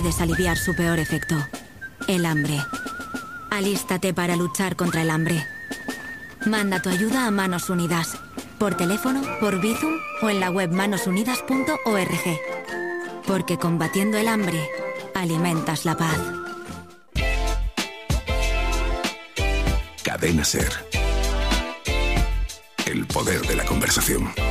Puedes aliviar su peor efecto, el hambre. Alístate para luchar contra el hambre. Manda tu ayuda a Manos Unidas, por teléfono, por Bizum o en la web manosunidas.org. Porque combatiendo el hambre, alimentas la paz. Cadena SER. El poder de la conversación.